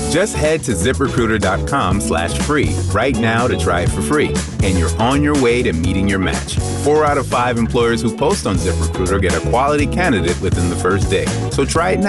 Just head to ZipRecruiter.com/free right now to try it for free. And you're on your way to meeting your match. 4 out of 5 employers who post on ZipRecruiter get a quality candidate within the first day. So try it now.